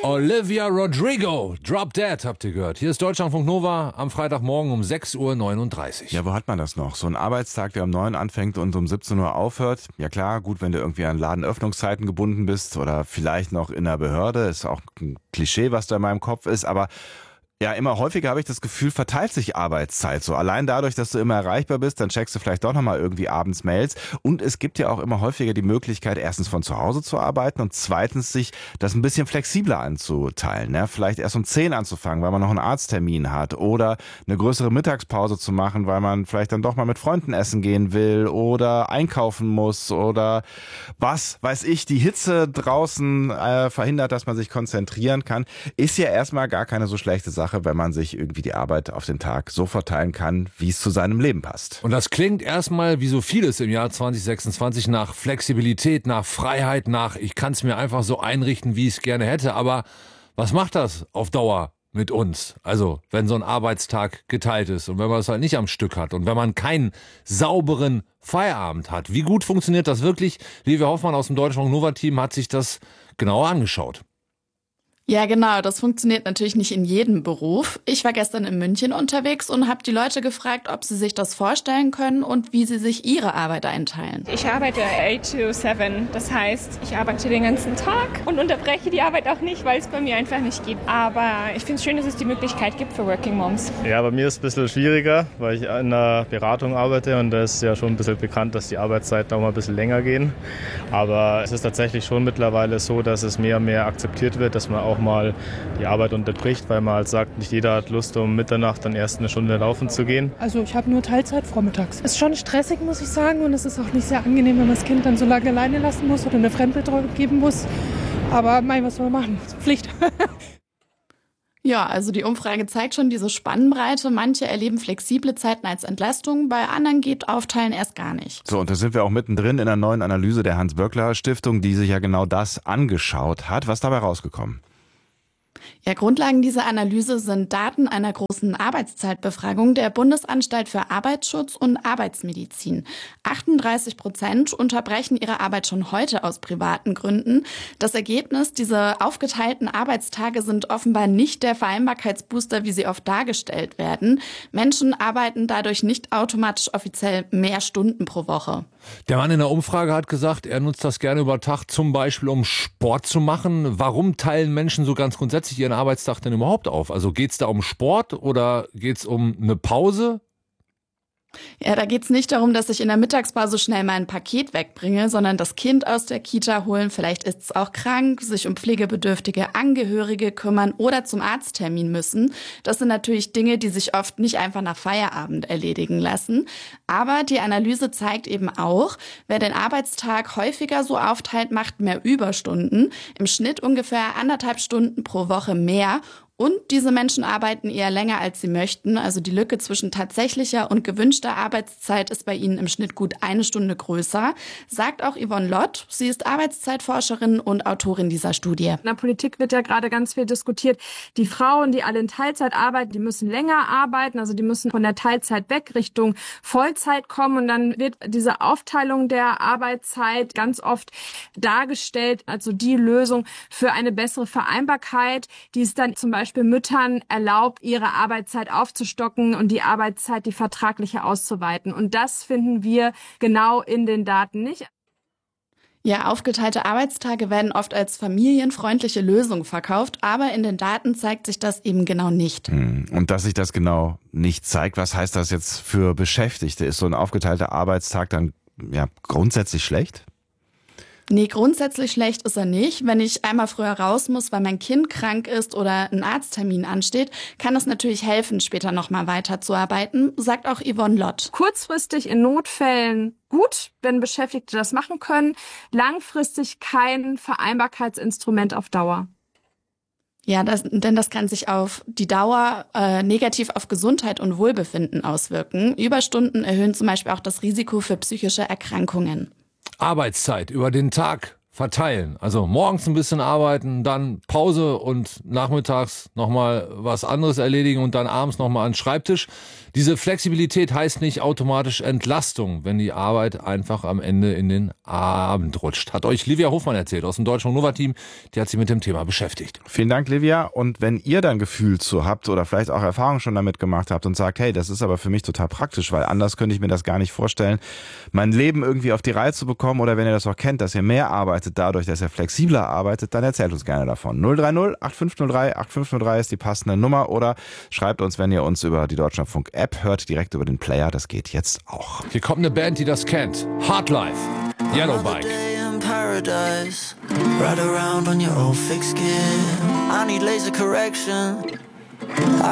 Olivia Rodrigo, Drop Dead, habt ihr gehört. Hier ist Deutschlandfunk Nova am Freitagmorgen um 6:39 Uhr. Ja, wo hat man das noch? So ein Arbeitstag, der um 9 anfängt und um 17 Uhr aufhört. Ja klar, gut, wenn du irgendwie an Ladenöffnungszeiten gebunden bist oder vielleicht noch in der Behörde. Ist auch ein Klischee, was da in meinem Kopf ist, aber ja, immer häufiger habe ich das Gefühl, verteilt sich Arbeitszeit so. Allein dadurch, dass du immer erreichbar bist, dann checkst du vielleicht doch nochmal irgendwie abends Mails. Und es gibt ja auch immer häufiger die Möglichkeit, erstens von zu Hause zu arbeiten und zweitens sich das ein bisschen flexibler anzuteilen. Ne? Vielleicht erst um 10 anzufangen, weil man noch einen Arzttermin hat oder eine größere Mittagspause zu machen, weil man vielleicht dann doch mal mit Freunden essen gehen will oder einkaufen muss oder was weiß ich, die Hitze draußen verhindert, dass man sich konzentrieren kann. Ist ja erstmal gar keine so schlechte Sache, wenn man sich irgendwie die Arbeit auf den Tag so verteilen kann, wie es zu seinem Leben passt. Und das klingt erstmal wie so vieles im Jahr 2026 nach Flexibilität, nach Freiheit, nach ich kann es mir einfach so einrichten, wie ich es gerne hätte. Aber was macht das auf Dauer mit uns? Also wenn so ein Arbeitstag geteilt ist und wenn man es halt nicht am Stück hat und wenn man keinen sauberen Feierabend hat. Wie gut funktioniert das wirklich? Livia Hoffmann aus dem Deutschlandfunk Nova Team hat sich das genauer angeschaut. Ja, genau. Das funktioniert natürlich nicht in jedem Beruf. Ich war gestern in München unterwegs und habe die Leute gefragt, ob sie sich das vorstellen können und wie sie sich ihre Arbeit einteilen. Ich arbeite 8 to 7. Das heißt, ich arbeite den ganzen Tag und unterbreche die Arbeit auch nicht, weil es bei mir einfach nicht geht. Aber ich finde es schön, dass es die Möglichkeit gibt für Working Moms. Ja, bei mir ist es ein bisschen schwieriger, weil ich in einer Beratung arbeite und da ist ja schon ein bisschen bekannt, dass die Arbeitszeiten auch mal ein bisschen länger gehen. Aber es ist tatsächlich schon mittlerweile so, dass es mehr und mehr akzeptiert wird, dass man auch mal die Arbeit unterbricht, weil man halt sagt, nicht jeder hat Lust, um Mitternacht dann erst eine Stunde laufen zu gehen. Also ich habe nur Teilzeit vormittags. Ist schon stressig, muss ich sagen, und es ist auch nicht sehr angenehm, wenn man das Kind dann so lange alleine lassen muss oder eine Fremdbetreuung geben muss. Aber mei, was soll man machen? Das ist Pflicht. Ja, also die Umfrage zeigt schon diese Spannbreite. Manche erleben flexible Zeiten als Entlastung, bei anderen geht Aufteilen erst gar nicht. So, und da sind wir auch mittendrin in einer neuen Analyse der Hans-Böckler-Stiftung, die sich ja genau das angeschaut hat. Was dabei rausgekommen? Ja, Grundlagen dieser Analyse sind Daten einer großen Arbeitszeitbefragung der Bundesanstalt für Arbeitsschutz und Arbeitsmedizin. 38% unterbrechen ihre Arbeit schon heute aus privaten Gründen. Das Ergebnis, diese aufgeteilten Arbeitstage sind offenbar nicht der Vereinbarkeitsbooster, wie sie oft dargestellt werden. Menschen arbeiten dadurch nicht automatisch offiziell mehr Stunden pro Woche. Der Mann in der Umfrage hat gesagt, er nutzt das gerne über Tag, zum Beispiel um Sport zu machen. Warum teilen Menschen so ganz grundsätzlich ihren Arbeitstag denn überhaupt auf? Also geht's da um Sport oder geht's um eine Pause? Ja, da geht's nicht darum, dass ich in der Mittagspause schnell mal ein Paket wegbringe, sondern das Kind aus der Kita holen, vielleicht ist es auch krank, sich um pflegebedürftige Angehörige kümmern oder zum Arzttermin müssen. Das sind natürlich Dinge, die sich oft nicht einfach nach Feierabend erledigen lassen. Aber die Analyse zeigt eben auch, wer den Arbeitstag häufiger so aufteilt, macht mehr Überstunden. Im Schnitt ungefähr 1,5 Stunden pro Woche mehr. Und diese Menschen arbeiten eher länger, als sie möchten. Also die Lücke zwischen tatsächlicher und gewünschter Arbeitszeit ist bei ihnen im Schnitt gut 1 Stunde größer, sagt auch Yvonne Lott. Sie ist Arbeitszeitforscherin und Autorin dieser Studie. In der Politik wird ja gerade ganz viel diskutiert. Die Frauen, die alle in Teilzeit arbeiten, die müssen länger arbeiten. Also die müssen von der Teilzeit weg Richtung Vollzeit kommen. Und dann wird diese Aufteilung der Arbeitszeit ganz oft dargestellt, also die Lösung für eine bessere Vereinbarkeit, die es dann zum Beispiel Müttern erlaubt, ihre Arbeitszeit aufzustocken und die Arbeitszeit, die vertragliche auszuweiten. Und das finden wir genau in den Daten nicht. Ja, aufgeteilte Arbeitstage werden oft als familienfreundliche Lösung verkauft, aber in den Daten zeigt sich das eben genau nicht. Und dass sich das genau nicht zeigt, was heißt das jetzt für Beschäftigte? Ist so ein aufgeteilter Arbeitstag dann ja grundsätzlich schlecht? Nee, grundsätzlich schlecht ist er nicht. Wenn ich einmal früher raus muss, weil mein Kind krank ist oder ein Arzttermin ansteht, kann es natürlich helfen, später nochmal weiterzuarbeiten, sagt auch Yvonne Lott. Kurzfristig in Notfällen gut, wenn Beschäftigte das machen können. Langfristig kein Vereinbarkeitsinstrument auf Dauer. Ja, denn das kann sich auf die Dauer negativ auf Gesundheit und Wohlbefinden auswirken. Überstunden erhöhen zum Beispiel auch das Risiko für psychische Erkrankungen. Arbeitszeit über den Tag verteilen. Also morgens ein bisschen arbeiten, dann Pause und nachmittags nochmal was anderes erledigen und dann abends nochmal an den Schreibtisch. Diese Flexibilität heißt nicht automatisch Entlastung, wenn die Arbeit einfach am Ende in den Abend rutscht. Hat euch Livia Hofmann erzählt aus dem Deutschen Nova-Team. Die hat sich mit dem Thema beschäftigt. Vielen Dank, Livia. Und wenn ihr dann Gefühl zu habt oder vielleicht auch Erfahrung schon damit gemacht habt und sagt, hey, das ist aber für mich total praktisch, weil anders könnte ich mir das gar nicht vorstellen, mein Leben irgendwie auf die Reihe zu bekommen, oder wenn ihr das auch kennt, dass ihr mehr arbeitet dadurch, dass ihr flexibler arbeitet, dann erzählt uns gerne davon. 030 8503 8503 ist die passende Nummer, oder schreibt uns, wenn ihr uns über die Deutschlandfunk-App hört, direkt über den Player. Das geht jetzt auch. Hier kommt eine Band, die das kennt. Hardlife, Yellow Bike. Paradise, ride around on your old fixed gear. I need laser correction. I